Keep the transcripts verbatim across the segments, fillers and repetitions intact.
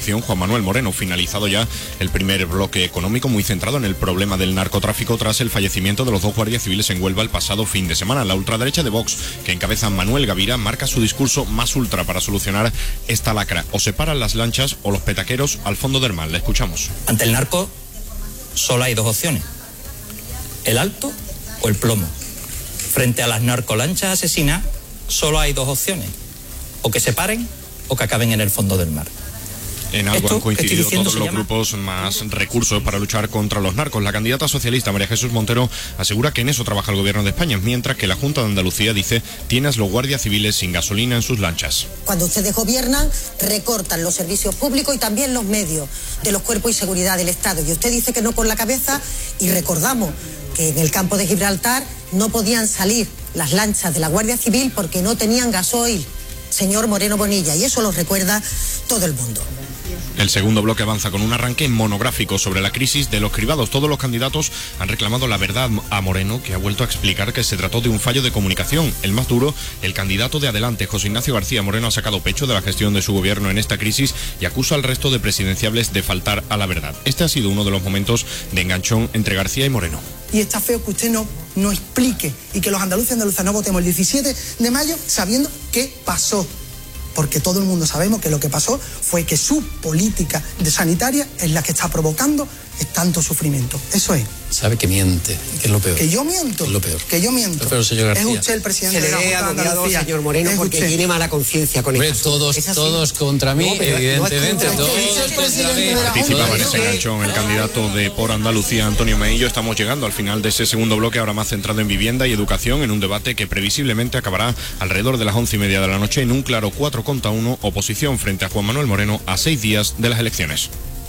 oposición, Juan Manuel Moreno. Finalizado ya el primer bloque económico, muy centrado en el problema del narcotráfico tras el fallecimiento de los dos guardias civiles en Huelva el pasado fin de semana. La ultraderecha de Vox, que encabeza Manuel Gavira, marca su discurso más ultra para solucionar esta lacra. O se paran las lanchas o los petaqueros al fondo del mar. Le escuchamos. Ante el narco solo hay dos opciones: el alto o el plomo. Frente a las narcolanchas asesinas solo hay dos opciones: o que se paren o que acaben en el fondo del mar. En algo han coincidido todos los grupos más recursos para luchar contra los narcos. La candidata socialista María Jesús Montero asegura que en eso trabaja el gobierno de España, mientras que la Junta de Andalucía dice tiene a los guardias civiles sin gasolina en sus lanchas. Cuando ustedes gobiernan, recortan los servicios públicos y también los medios de los cuerpos y seguridad del Estado. Y usted dice que no con la cabeza, y recordamos que en el campo de Gibraltar no podían salir las lanchas de la Guardia Civil porque no tenían gasoil, señor Moreno Bonilla, y eso lo recuerda todo el mundo. El segundo bloque avanza con un arranque monográfico sobre la crisis de los cribados. Todos los candidatos han reclamado la verdad a Moreno, que ha vuelto a explicar que se trató de un fallo de comunicación. El más duro, el candidato de Adelante, José Ignacio García Moreno, ha sacado pecho de la gestión de su gobierno en esta crisis y acusa al resto de presidenciables de faltar a la verdad. Este ha sido uno de los momentos de enganchón entre García y Moreno. Y está feo que usted no, no explique y que los andaluces y andaluzas no votemos el diecisiete de mayo sabiendo qué pasó. Porque todo el mundo sabemos que lo que pasó fue que su política de sanitaria es la que está provocando tanto sufrimiento. Eso es. Sabe que miente, que es lo peor. Que yo miento. Es lo peor. Que yo miento. Pero, señor García, es usted el presidente se de la le Junta de Andalucía, señor Moreno, es porque usted. tiene mala conciencia con Hombre, esto. todos, todos contra mí, no, evidentemente. No todos contra mí. Participaba en ese enganchón el candidato de Por Andalucía, Antonio Meillo. Estamos llegando al final de ese segundo bloque, ahora más centrado en vivienda y educación, en un debate que previsiblemente acabará alrededor de las once y media de la noche en un claro cuatro contra uno, oposición frente a Juan Manuel Moreno a seis días de las elecciones.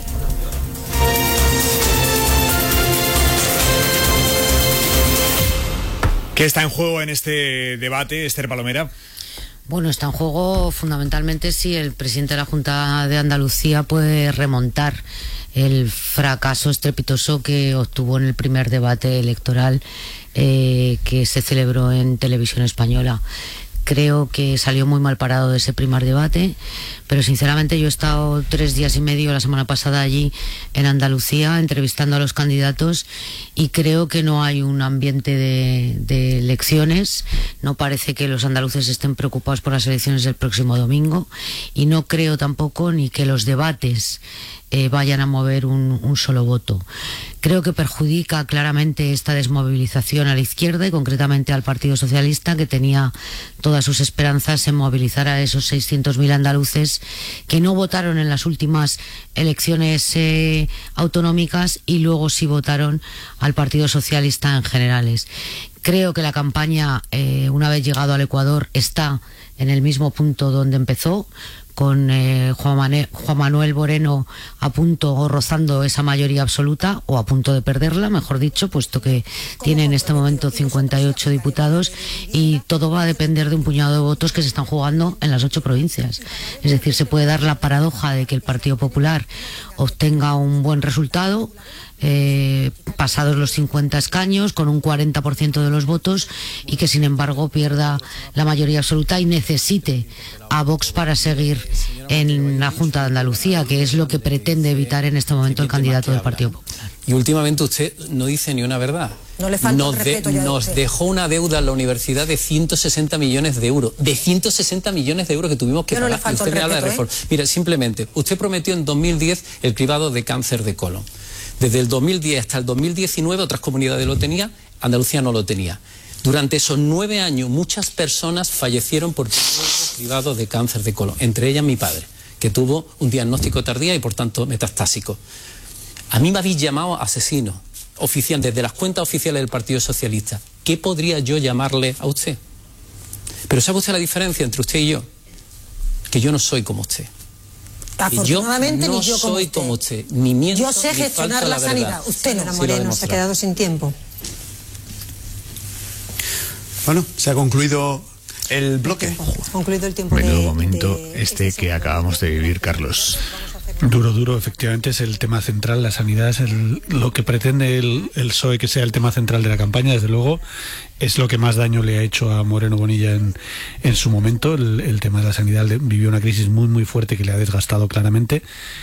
¿Qué está en juego en este debate, Esther Palomera? Bueno, está en juego fundamentalmente si el presidente de la Junta de Andalucía puede remontar el fracaso estrepitoso que obtuvo en el primer debate electoral eh, que se celebró en Televisión Española. Creo que salió muy mal parado de ese primer debate, pero sinceramente yo he estado tres días y medio la semana pasada allí en Andalucía entrevistando a los candidatos y creo que no hay un ambiente de, de elecciones. No parece que los andaluces estén preocupados por las elecciones del próximo domingo y no creo tampoco ni que los debates eh, vayan a mover un, un solo voto. Creo que perjudica claramente esta desmovilización a la izquierda y concretamente al Partido Socialista, que tenía todas sus esperanzas en movilizar a esos seiscientos mil andaluces que no votaron en las últimas elecciones eh, autonómicas y luego sí votaron al Partido Socialista en generales. Creo que la campaña, eh, una vez llegado al Ecuador, está en el mismo punto donde empezó, con eh, Juan, Mane- Juan Manuel Moreno a punto o rozando esa mayoría absoluta, o a punto de perderla, mejor dicho, puesto que tiene en este momento cincuenta y ocho diputados y todo va a depender de un puñado de votos que se están jugando en las ocho provincias. Es decir, se puede dar la paradoja de que el Partido Popular obtenga un buen resultado, Eh, pasados los cincuenta escaños, con un cuarenta por ciento de los votos, y que sin embargo pierda la mayoría absoluta y necesite a Vox para seguir en la Junta de Andalucía, que es lo que pretende evitar en este momento el candidato del Partido Popular. Y últimamente usted no dice ni una verdad. No le falta nos, el de, respeto ya de nos usted. dejó una deuda en la universidad de ciento sesenta millones de euros. De ciento sesenta millones de euros que tuvimos que Yo no pagar. le falto Y usted el me habla de respeto, reforma. Mira, simplemente, usted prometió en dos mil diez el cribado de cáncer de colon. Desde el dos mil diez hasta el dos mil diecinueve otras comunidades lo tenían, Andalucía no lo tenía. Durante esos nueve años muchas personas fallecieron por cribados de cáncer de colon, entre ellas mi padre, que tuvo un diagnóstico tardío y por tanto metastásico. A mí me habéis llamado asesino oficial desde las cuentas oficiales del Partido Socialista. ¿Qué podría yo llamarle a usted? Pero ¿sabe usted la diferencia entre usted y yo? Que yo no soy como usted. Afortunadamente, yo no ni yo como soy usted. como usted, ni miento, Yo sé ni gestionar falto la, la sanidad. verdad. Usted no. Sí, lo Moreno, se ha demostrado. quedado sin tiempo. Bueno, se ha concluido el bloque. Ha concluido el tiempo. Menudo de, momento de este que acabamos de vivir, Carlos. Duro, duro, efectivamente es el tema central, la sanidad es el, lo que pretende el, el P S O E que sea el tema central de la campaña, desde luego es lo que más daño le ha hecho a Moreno Bonilla en, en su momento. El, el tema de la sanidad vivió una crisis muy muy fuerte que le ha desgastado claramente